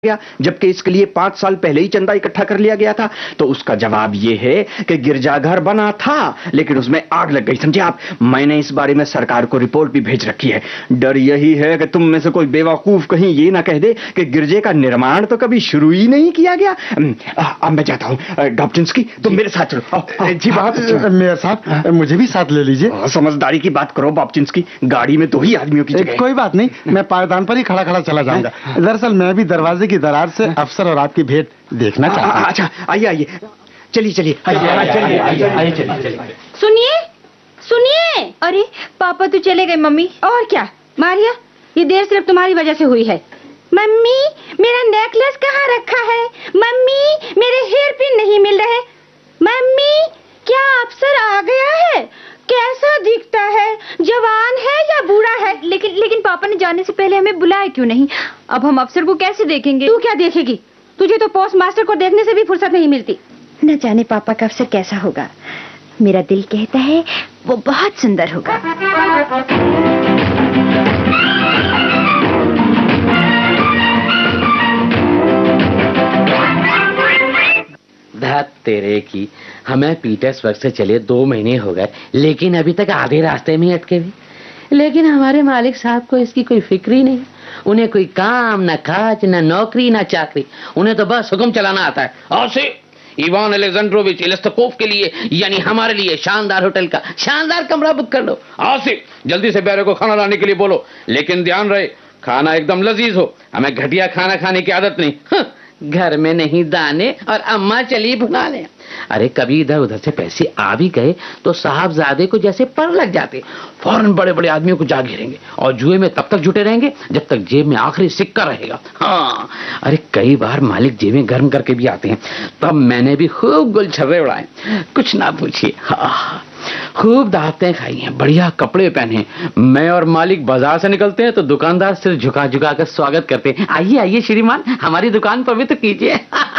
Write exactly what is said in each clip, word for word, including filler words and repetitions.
गया, जबकि इसके लिए पांच साल पहले ही चंदा इकट्ठा कर लिया गया था। तो उसका जवाब यह है कि गिरजाघर बना था लेकिन उसमें आग लग गई, समझे आप। मैंने इस बारे में सरकार को रिपोर्ट भी भेज रखी है। डर यही है कि तुम में से कोई बेवकूफ कहीं ये ना कह दे कि गिरजे का निर्माण तो कभी शुरू ही नहीं किया गया। अब मैं जाता हूँ। डॉक्टर्स तुम मेरे साथ चलो। जी बात मेयर साहब, मुझे भी साथ ले लीजिए। समझदारी की बात करो बॉब्चिंस्की, गाड़ी में दो ही आदमियों की जगह। कोई बात नहीं, मैं पायदान पर ही खड़ा खड़ा चला जाऊंगा। दरअसल मैं भी दरवाजे की दरार से अफसर और आपकी भेंट देखना चाहता हूं। अच्छा आइए आइए, चलिए चलिए आइए चलिए। सुनिए सुनिए। अरे पापा तो चले गए मम्मी। और क्या मारिया, ये देर सिर्फ तुम्हारी वजह से हुई है। मम्मी मेरा नेकलेस कहाँ रखा है? मम्मी मेरे हेयर पिन नहीं मिल रहे। मम्मी क्या अफसर आ गया है? कैसा दिखता है? जवान है या बूढ़ा है? लेकिन लेकिन पापा ने जाने से पहले हमें बुलाया क्यों नहीं? अब हम अफसर को कैसे देखेंगे? तू क्या देखेगी? तुझे तो पोस्ट मास्टर को देखने से भी फुर्सत नहीं मिलती। न जाने पापा का अफसर कैसा होगा। मेरा दिल कहता है वो बहुत सुंदर होगा। धत तेरे की, हमें पीटर्सबर्ग से चले दो महीने हो गए लेकिन अभी तक आधे रास्ते में अटके भी। लेकिन हमारे मालिक साहब को इसकी कोई फिक्र ही नहीं। उन्हें कोई काम न काज न नौकरी न चाकरी, उन्हें तो बस हुक्म चलाना आता है। और से इवान अलेक्जेंड्रोविच इलेस्तकोव के लिए यानी हमारे लिए शानदार होटल का शानदार कमरा बुक कर लो। आज से जल्दी से बेरे को खाना लाने के लिए बोलो, लेकिन ध्यान रहे खाना एकदम लजीज हो। हमें घटिया खाना खाने की आदत नहीं। हाँ, घर में नहीं दाने और अम्मा चली भुना ले। अरे कभी इधर उधर से पैसे आ भी गए तो साहबजादे को जैसे पर लग जाते, फौरन बड़े बड़े आदमियों को जा घेरेंगे और जुए में तब तक जुटे रहेंगे जब तक जेब में आखिरी सिक्का रहेगा। हाँ, अरे कई बार मालिक जेबें गर्म करके भी आते हैं, तब मैंने भी खूब गुलछर्रे उड़ाए, कुछ ना पूछिए। हाँ, खूब दावतें खाई हैं, बढ़िया कपड़े पहने। मैं और मालिक बाजार से निकलते हैं तो दुकानदार सिर झुका झुका कर स्वागत करते हैं। आइए आइए श्रीमान, हमारी दुकान पर भी तो कीजिए।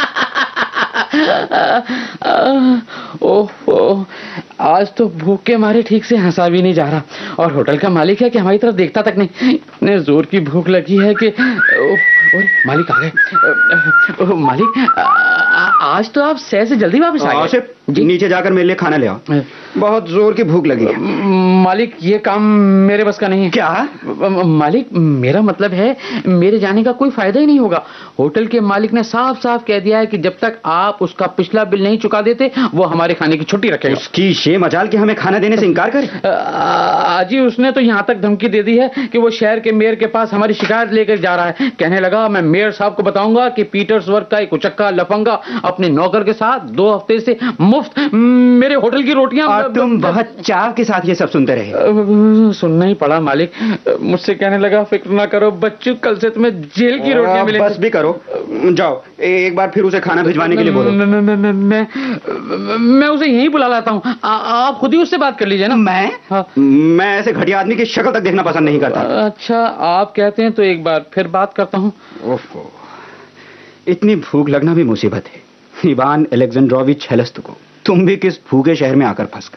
ओह, आज तो भूख के मारे ठीक से हंसा भी नहीं जा रहा। और होटल का मालिक है कि हमारी तरफ देखता तक नहीं। इतने जोर की भूख लगी है कि ओह, और मालिक आ गए। मालिक आ, आ, आज तो आप शहर से जल्दी वापस आ गए। नीचे जाकर मेरे लिए खाना ले आओ, बहुत जोर की भूख लगी है। मालिक ये काम मेरे बस का नहीं है। क्या? मालिक मेरा मतलब है मेरे जाने का कोई फायदा ही नहीं होगा। होटल के मालिक ने साफ साफ कह दिया है कि जब तक आप उसका पिछला बिल नहीं चुका देते वो हमारे खाने की छुट्टी रखेगा। उसकी शे मजाल कि हमें खाना देने से इनकार करे। जी उसने तो यहाँ तक धमकी दे दी है कि वो शहर के मेयर के पास हमारी शिकायत लेकर जा रहा है। कहने लगा मैं मेयर साहब को बताऊंगा कि पीटर्सबर्ग का एक उचक्का लफंगा अपने नौकर के साथ दो हफ्ते से मुफ्त मेरे होटल की रोटियां। और तुम बहुत चाव के साथ ये सब सुनते रहे। सुनना ही पड़ा मालिक। मुझसे कहने लगा फिक्र ना करो बच्चों, कल से तुम्हें जेल की रोटियां मिलेंगी। बस भी करो, जाओ एक बार फिर उसे खाना भिजवाने के लिए बोलो। मैं मैं मैं मैं मैं उसे यहीं बुला लाता हूँ, आप खुद ही उससे बात कर लीजिए ना। मैं हाँ। मैं ऐसे घटिया आदमी की शक्ल तक देखना पसंद नहीं करता। अच्छा आप कहते हैं तो एक बार फिर बात करता हूँ। ओफो, इतनी भूख लगना भी मुसीबत है। इवान अलेक्जेंड्रोविच हेलेस्तकोव, तुम भी किस भूखे शहर में आकर फंस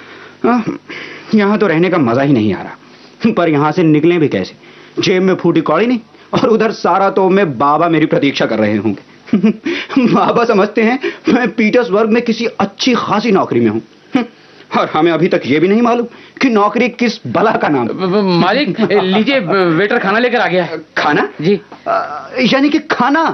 गए। यहाँ तो रहने का मजा ही नहीं आ रहा, पर यहाँ से निकलें भी कैसे? जेब में फूटी कौड़ी नहीं, और उधर सारा तो में बाबा मेरी प्रतीक्षा कर रहे होंगे। बाबा समझते हैं मैं पीटर्सबर्ग में किसी अच्छी खासी नौकरी में हूँ, और हमें अभी तक ये भी नहीं मालूम कि नौकरी किस बला का नाम। मालिक लीजिए, वेटर खाना लेकर आ गया। खाना? जी। यानी कि खाना?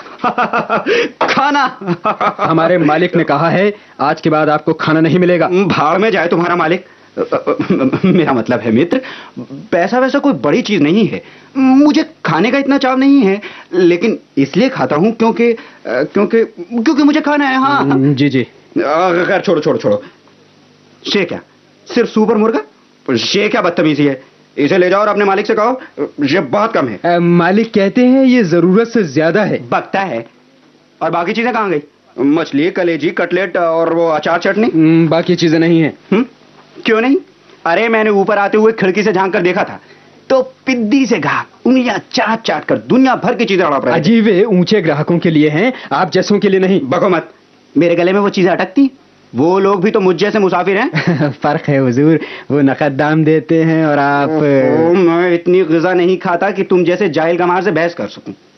खाना? हमारे मालिक ने कहा है आज के बाद आपको खाना नहीं मिलेगा। भाड़ में जाए तुम्हारा मालिक। मेरा मतलब है मित्र, पैसा वैसा कोई बड़ी चीज नहीं है। मुझे खाने का इतना चाव नहीं है, लेकिन इसलिए खाता हूँ क्योंकि क्योंकि क्योंकि मुझे खाना है। हाँ जी जी। खैर छोड़ो छोड़ो छोड़ो। शे क्या? सिर्फ सुपर मुर्गा? शे क्या बदतमीजी है? इसे ले जाओ और अपने मालिक से कहो ये बहुत कम है। आ, मालिक कहते हैं ये जरूरत से ज्यादा है। बकता है। और बाकी चीजें कहाँ गई? मछली, कलेजी, कटलेट और वो अचार चटनी? बाकी चीजें नहीं है। हुँ? क्यों नहीं? अरे मैंने ऊपर आते हुए खिड़की से झांक कर देखा था तो पिद्दी से ग्राहक उंगलियां चाट चाट कर दुनिया भर की चीजें हड़प रहे। अजीब है, ऊंचे ग्राहकों के लिए हैं, आप जैसों के लिए नहीं। बको मत, मेरे गले में वो चीजें अटकती। वो लोग भी तो मुझ जैसे मुसाफिर हैं। फर्क है हुजूर, वो नकद दाम देते हैं और आप। मैं इतनी ग़िज़ा नहीं खाता कि तुम जैसे जाहिल गमार से बहस कर सकूं।